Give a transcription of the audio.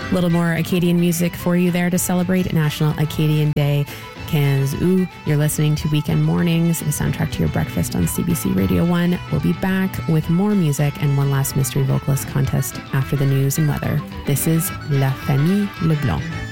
A little more Acadian music for you there to celebrate National Acadian Day. 15 août. You're listening to Weekend Mornings, the soundtrack to your breakfast on CBC Radio 1. We'll be back with more music and one last mystery vocalist contest after the news and weather. This is La Famille Leblanc.